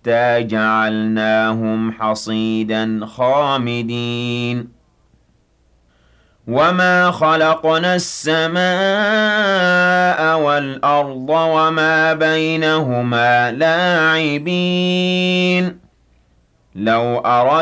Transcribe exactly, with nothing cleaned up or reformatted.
حَتَّى جَعَلْنَاهُمْ حَصِيدًا خَامِدِينَ وَمَا خَلَقْنَا السَّمَاءَ وَالْأَرْضَ وَمَا بَيْنَهُمَا لَاعِبِينَ لَوْ أَرَدْنَا